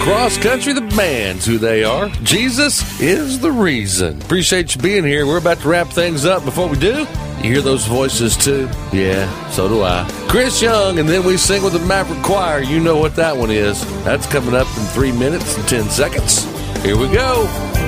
Cross Country, the band's who they are. Jesus is the reason. Appreciate you being here. We're about to wrap things up. Before we do, you hear those voices too? Yeah, so do I. Chris Young, and then we sing with the Maverick Choir. You know what that one is. That's coming up in 3 minutes and 10 seconds. Here we go.